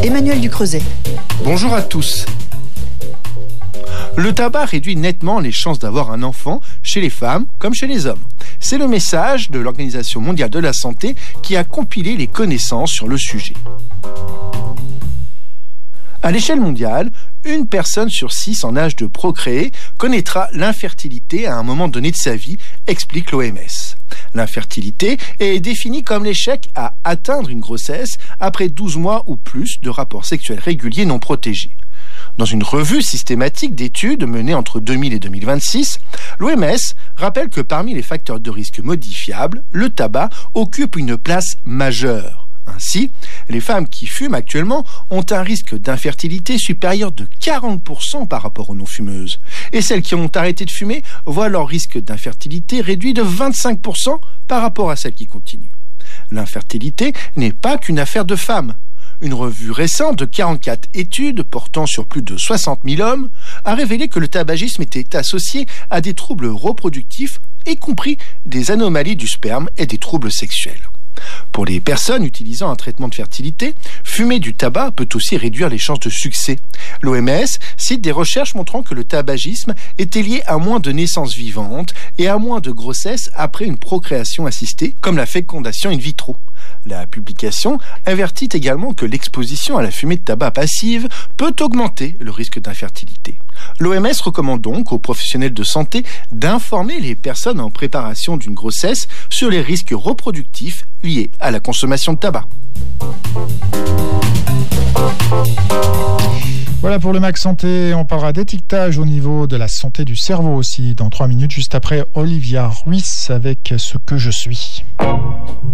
Emmanuel Ducreuset. Bonjour à tous. Le tabac réduit nettement les chances d'avoir un enfant chez les femmes comme chez les hommes. C'est le message de l'Organisation mondiale de la santé qui a compilé les connaissances sur le sujet. À l'échelle mondiale, une personne sur 6 en âge de procréer connaîtra l'infertilité à un moment donné de sa vie, explique l'OMS. L'infertilité est définie comme l'échec à atteindre une grossesse après 12 mois ou plus de rapports sexuels réguliers non protégés. Dans une revue systématique d'études menée entre 2000 et 2026, l'OMS rappelle que parmi les facteurs de risque modifiables, le tabac occupe une place majeure. Ainsi, les femmes qui fument actuellement ont un risque d'infertilité supérieur de 40% par rapport aux non-fumeuses. Et celles qui ont arrêté de fumer voient leur risque d'infertilité réduit de 25% par rapport à celles qui continuent. L'infertilité n'est pas qu'une affaire de femmes. Une revue récente de 44 études portant sur plus de 60 000 hommes a révélé que le tabagisme était associé à des troubles reproductifs, y compris des anomalies du sperme et des troubles sexuels. Pour les personnes utilisant un traitement de fertilité, fumer du tabac peut aussi réduire les chances de succès. L'OMS cite des recherches montrant que le tabagisme était lié à moins de naissances vivantes et à moins de grossesses après une procréation assistée, comme la fécondation in vitro. La publication avertit également que l'exposition à la fumée de tabac passive peut augmenter le risque d'infertilité. L'OMS recommande donc aux professionnels de santé d'informer les personnes en préparation d'une grossesse sur les risques reproductifs liés à la consommation de tabac. Voilà pour le Mac Santé. On parlera d'étiquetage au niveau de la santé du cerveau aussi dans 3 minutes, juste après Olivia Ruiz avec Ce que je suis.